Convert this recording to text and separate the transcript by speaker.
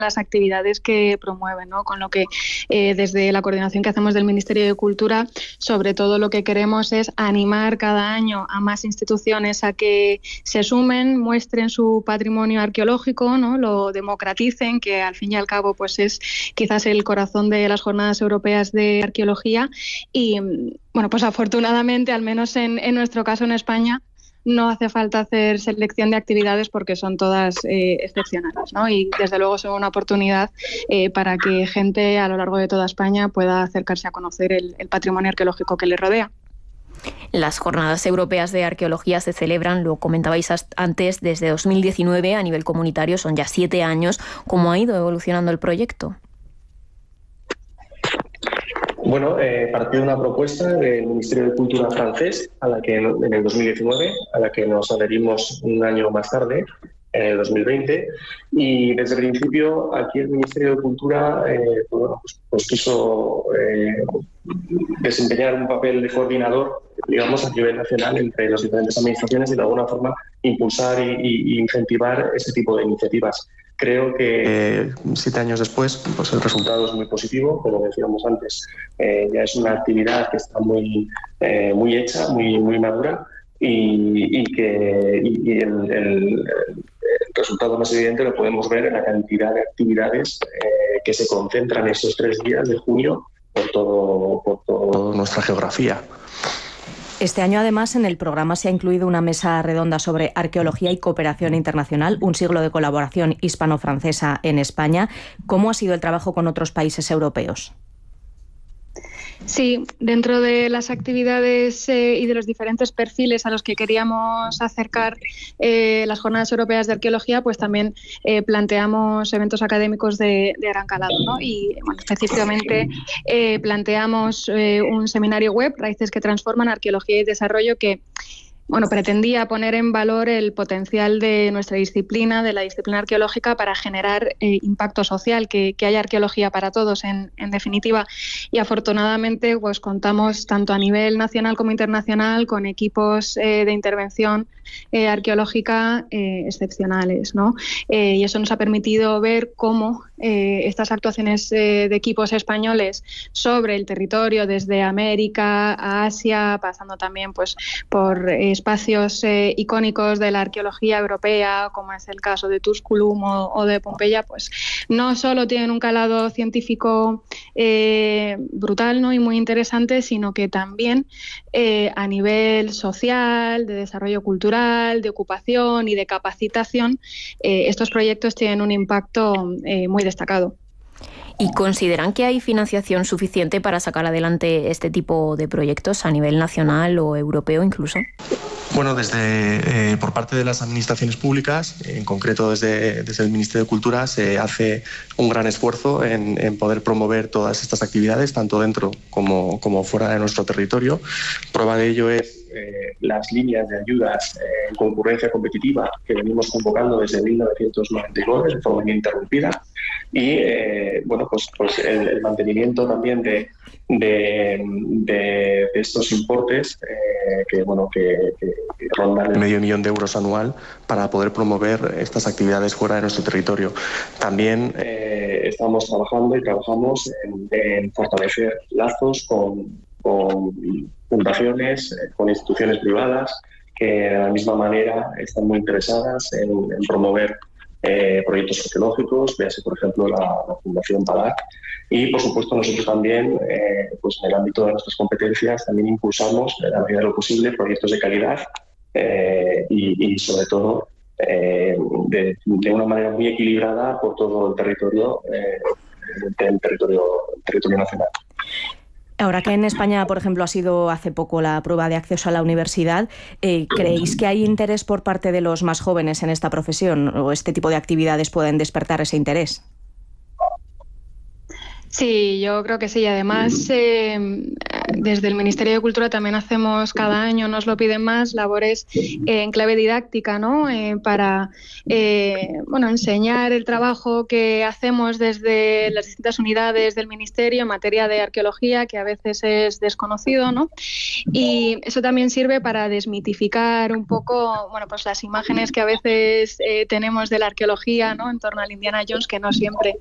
Speaker 1: las actividades que promueven, ¿no? Con lo que desde la coordinación que hacemos del Ministerio de Cultura, sobre todo lo que queremos es animar cada año a más instituciones a que se sumen, muestren su patrimonio arqueológico, ¿no? Lo democraticen, que al fin y al cabo pues es quizás el corazón de las Jornadas Europeas de Arqueología. Y bueno, pues afortunadamente, al menos en nuestro caso en España, no hace falta hacer selección de actividades porque son todas excepcionales, ¿no? Y desde luego son una oportunidad para que gente a lo largo de toda España pueda acercarse a conocer el patrimonio arqueológico que le rodea.
Speaker 2: Las Jornadas Europeas de Arqueología se celebran, lo comentabais antes, desde 2019 a nivel comunitario, son ya 7 años. ¿Cómo ha ido evolucionando el proyecto?
Speaker 3: Bueno, partió de una propuesta del Ministerio de Cultura francés, a la que en el 2019, a la que nos adherimos un año más tarde, en el 2020, y desde el principio aquí el Ministerio de Cultura pues quiso desempeñar un papel de coordinador, digamos, a nivel nacional entre las diferentes administraciones y de alguna forma impulsar y incentivar ese tipo de iniciativas. Creo que 7 años después pues el resultado es muy positivo, como decíamos antes. Ya es una actividad que está muy hecha, muy madura y el resultado más evidente lo podemos ver en la cantidad de actividades que se concentran estos 3 días de junio por toda nuestra geografía.
Speaker 4: Este año, además, en el programa se ha incluido una mesa redonda sobre arqueología y cooperación internacional, un siglo de colaboración hispano-francesa en España. ¿Cómo ha sido el trabajo con otros países europeos?
Speaker 1: Sí, dentro de las actividades y de los diferentes perfiles a los que queríamos acercar las Jornadas Europeas de Arqueología, pues también planteamos eventos académicos de gran calado, ¿no? Y bueno, específicamente planteamos un seminario web, Raíces que Transforman, Arqueología y Desarrollo, que pretendía poner en valor el potencial de nuestra disciplina, de la disciplina arqueológica, para generar impacto social, que haya arqueología para todos, en definitiva. Y afortunadamente pues contamos tanto a nivel nacional como internacional con equipos de intervención arqueológica excepcionales, ¿no? Y eso nos ha permitido ver cómo estas actuaciones de equipos españoles sobre el territorio, desde América a Asia, pasando también pues por espacios icónicos de la arqueología europea, como es el caso de Tusculum o de Pompeya, pues no solo tienen un calado científico brutal, ¿no? Y muy interesante, sino que también a nivel social, de desarrollo cultural, de ocupación y de capacitación, estos proyectos tienen un impacto muy destacado.
Speaker 2: ¿Y consideran que hay financiación suficiente para sacar adelante este tipo de proyectos a nivel nacional o europeo incluso?
Speaker 3: Bueno, por parte de las administraciones públicas, en concreto desde el Ministerio de Cultura, se hace un gran esfuerzo en poder promover todas estas actividades, tanto dentro como fuera de nuestro territorio. Prueba de ello es las líneas de ayudas en concurrencia competitiva que venimos convocando desde 1999 de forma ininterrumpida y pues el mantenimiento también de estos importes que rondan el $500,000 de euros anual para poder promover estas actividades fuera de nuestro territorio. También estamos trabajando y trabajamos en fortalecer lazos con fundaciones, con instituciones privadas que de la misma manera están muy interesadas en promover proyectos arqueológicos, véase por ejemplo la Fundación PADAC, y por supuesto nosotros también pues en el ámbito de nuestras competencias también impulsamos en la medida de lo posible proyectos de calidad y sobre todo de una manera muy equilibrada por todo el territorio nacional.
Speaker 4: Ahora que en España, por ejemplo, ha sido hace poco la prueba de acceso a la universidad, ¿creéis que hay interés por parte de los más jóvenes en esta profesión o este tipo de actividades pueden despertar ese interés?
Speaker 1: Sí, yo creo que sí. Además, desde el Ministerio de Cultura también hacemos cada año, nos lo piden más, labores en clave didáctica, ¿no? Para enseñar el trabajo que hacemos desde las distintas unidades del Ministerio en materia de arqueología, que a veces es desconocido, ¿no? Y eso también sirve para desmitificar un poco, pues las imágenes que a veces tenemos de la arqueología, ¿no? En torno al Indiana Jones, que no siempre